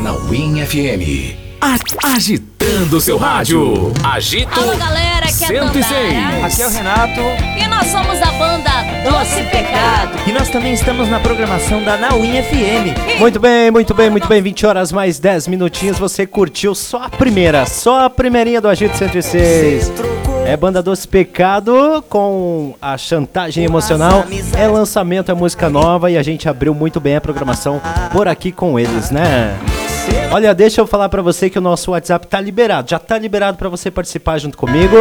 na Win FM. Agitando o seu rádio. Agito. Alô, galera, aqui é 106. Dandara. Aqui é o Renato. E nós somos a banda Doce Pecado. E nós também estamos na programação da Nauim FM. Muito bem, muito bem, muito bem. 20 horas mais 10 minutinhos. Você curtiu só a primeirinha do Agito 106. É banda Doce Pecado com a chantagem emocional. É lançamento, é música nova e a gente abriu muito bem a programação por aqui com eles, né? Olha, deixa eu falar pra você que o nosso WhatsApp tá liberado. Já tá liberado pra você participar junto comigo.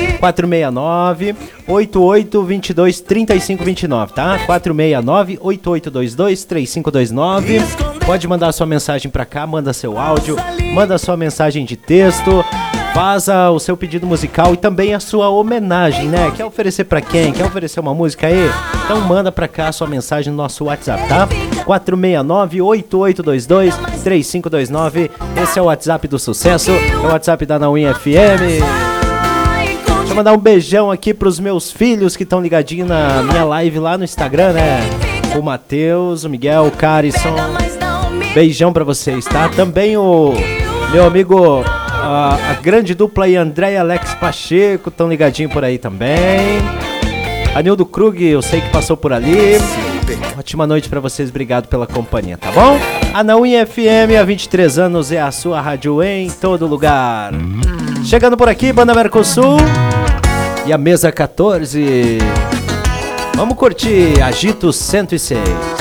469-8822-3529, tá? 469-8822-3529. Pode mandar sua mensagem pra cá, manda seu áudio, manda sua mensagem de texto. Faça o seu pedido musical e também a sua homenagem, né? Quer oferecer pra quem? Quer oferecer uma música aí? Então manda pra cá a sua mensagem no nosso WhatsApp, tá? 469-8822-3529. Esse é o WhatsApp do sucesso, é o WhatsApp da Nauim FM. Deixa eu mandar um beijão aqui pros meus filhos que estão ligadinhos na minha live lá no Instagram, né? O Matheus, o Miguel, o Carison. Beijão pra vocês, tá? Também o meu amigo... A grande dupla aí, André e Alex Pacheco, tão ligadinho por aí também. Anildo Krug, eu sei que passou por ali. Ótima noite pra vocês, obrigado pela companhia, tá bom? A Nauim FM, há 23 anos, é a sua rádio em todo lugar. Chegando por aqui, Banda Mercosul e a mesa 14. Vamos curtir Agito 106.